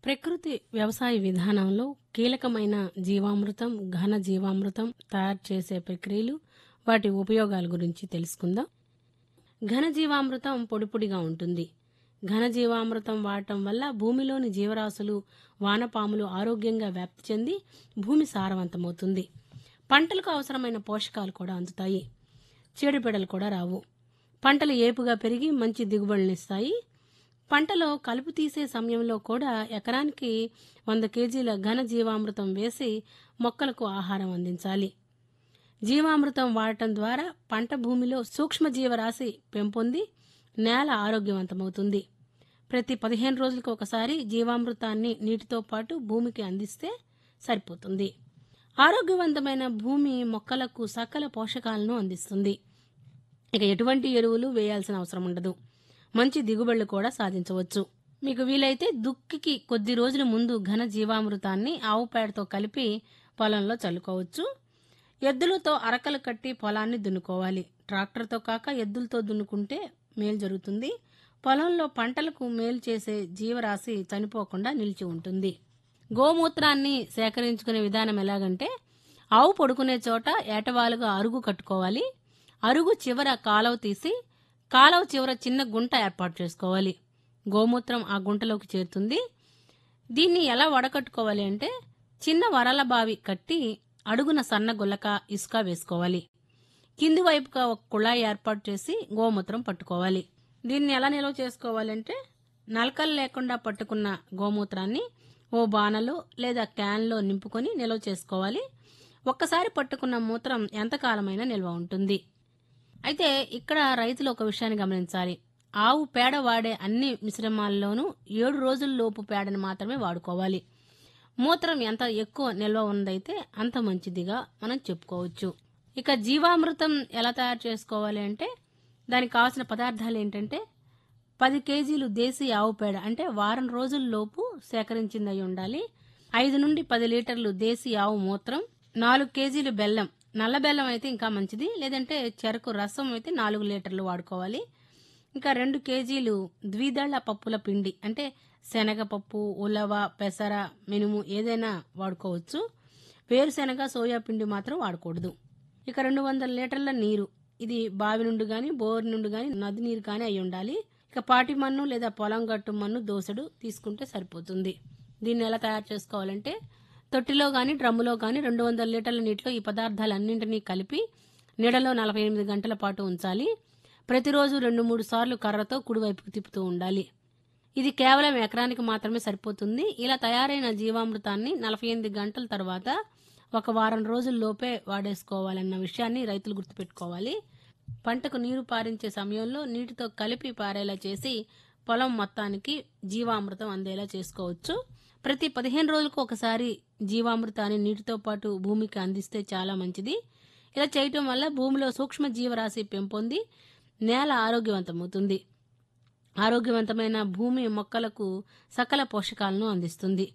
ప్రకృతి వ్యవసాయ విధానంలో కీలకమైన జీవామృతం, ఘన జీవామృతం తయారు చేసే ప్రక్రియలు, వాటి ఉపయోగాల గురించి తెలుసుకుందాం. ఘన జీవామృతం పొడి పొడిగా ఉంటుంది. ఘన జీవామృతం వాడటం వల్ల భూమిలోని జీవరాశులు, వానపాములు ఆరోగ్యంగా వ్యాప్తి చెంది భూమి సారవంతమవుతుంది. పంటలకు అవసరమైన పోషకాలు కూడా అందుతాయి. చీడపీడలు కూడా రావు. పంటలు ఏపుగా పెరిగి మంచి దిగుబడులనిస్తాయి. పంటలో కలుపు తీసే సమయంలో కూడా ఎకరానికి 100 కేజీల ఘన జీవామృతం వేసి మొక్కలకు ఆహారం అందించాలి. జీవామృతం వాడటం ద్వారా పంట భూమిలో సూక్ష్మజీవరాశి పెంపొంది నేల ఆరోగ్యవంతమవుతుంది. ప్రతి 15 రోజులకు ఒకసారి జీవామృతాన్ని నీటితో పాటు భూమికి అందిస్తే సరిపోతుంది. ఆరోగ్యవంతమైన భూమి మొక్కలకు సకల పోషకాలను అందిస్తుంది. ఇక ఎటువంటి ఎరువులు వేయాల్సిన అవసరం ఉండదు. మంచి దిగుబడులు కూడా సాధించవచ్చు. మీకు వీలైతే దుక్కికి కొద్ది రోజుల ముందు ఘన జీవామృతాన్ని ఆవు పేడతో కలిపి పొలంలో చల్లుకోవచ్చు. ఎద్దులతో అరకలు కట్టి పొలాన్ని దున్నుకోవాలి. ట్రాక్టర్తో కాక ఎద్దులతో దున్నుకుంటే మేలు జరుగుతుంది. పొలంలో పంటలకు మేలు చేసే జీవరాశి చనిపోకుండా నిలిచి ఉంటుంది. గోమూత్రాన్ని సేకరించుకునే విధానం ఎలాగంటే, ఆవు పడుకునే చోట ఏటవాలుగా అరుగు కట్టుకోవాలి. అరుగు చివర కాలువ తీసి కాలువ చివర చిన్న గుంట ఏర్పాటు చేసుకోవాలి. గోమూత్రం ఆ గుంటలోకి చేరుతుంది. దీన్ని ఎలా వడకట్టుకోవాలి అంటే, చిన్న వరల బావి కట్టి అడుగున సన్న గుల్లక ఇసుక వేసుకోవాలి. కింది వైపుగా ఒక కుళాయి ఏర్పాటు చేసి గోమూత్రం పట్టుకోవాలి. దీన్ని ఎలా నిల్వ చేసుకోవాలంటే, నలకలు లేకుండా పట్టుకున్న గోమూత్రాన్ని ఓ బానలో లేదా క్యాన్లో నింపుకొని నిల్వ చేసుకోవాలి. ఒక్కసారి పట్టుకున్న మూత్రం ఎంతకాలమైనా నిల్వ ఉంటుంది. అయితే ఇక్కడ రైతులు ఒక విషయాన్ని గమనించాలి. ఆవు పేడ వాడే అన్ని మిశ్రమాల్లోనూ 7 రోజుల్లోపు పేడని మాత్రమే వాడుకోవాలి. మూత్రం ఎంత ఎక్కువ నిల్వ ఉందైతే అంత మంచిదిగా మనం చెప్పుకోవచ్చు. ఇక జీవామృతం ఎలా తయారు చేసుకోవాలి అంటే, దానికి కావాల్సిన పదార్థాలు ఏంటంటే, 10 కేజీలు దేశీ ఆవు పేడ అంటే వారం రోజుల్లోపు సేకరించింది అయి ఉండాలి. 5 నుండి 10 లీటర్లు దేశీ ఆవు మూత్రం, 4 కేజీలు బెల్లం, నల్ల బెల్లం అయితే ఇంకా మంచిది, లేదంటే చెరకు రసం అయితే 4 లీటర్లు వాడుకోవాలి. ఇంకా 2 కేజీలు ద్విదళ పప్పుల పిండి అంటే శనగపప్పు, ఉలవ, పెసర, మినుము ఏదైనా వాడుకోవచ్చు. వేరుశెనగ, సోయా పిండి మాత్రం వాడకూడదు. ఇక 200 లీటర్ల నీరు, ఇది బావి నుండి కానీ బోర్ నుండి కానీ నది నీరు కానీ అయి ఉండాలి. ఇక పాటి మన్ను లేదా పొలం గట్టు మన్ను దోసెడు తీసుకుంటే సరిపోతుంది. దీన్ని ఎలా తయారు చేసుకోవాలంటే, తొట్టిలో కానీ డ్రమ్ములో కానీ 200 లీటర్ల నీటిలో ఈ పదార్థాలన్నింటినీ కలిపి నీడలో 48 గంటల పాటు ఉంచాలి. ప్రతిరోజు 2-3 సార్లు కర్రతో కుడివైపుకు తిప్పుతూ ఉండాలి. ఇది కేవలం ఎకరానికి మాత్రమే సరిపోతుంది. ఇలా తయారైన జీవామృతాన్ని 48 గంటల తర్వాత ఒక వారం రోజుల్లోపే వాడేసుకోవాలన్న విషయాన్ని రైతులు గుర్తుపెట్టుకోవాలి. పంటకు నీరు పారించే సమయంలో నీటితో కలిపి పారేలా చేసి పొలం మొత్తానికి జీవామృతం అందేలా చేసుకోవచ్చు. ప్రతి 15 రోజులకు ఒకసారి జీవామృతాన్ని నీటితో పాటు భూమికి అందిస్తే చాలా మంచిది. ఇలా చేయటం వల్ల భూమిలో సూక్ష్మ జీవరాశి పెంపొంది నేల ఆరోగ్యవంతమవుతుంది. ఆరోగ్యవంతమైన భూమి మొక్కలకు సకల పోషకాలను అందిస్తుంది.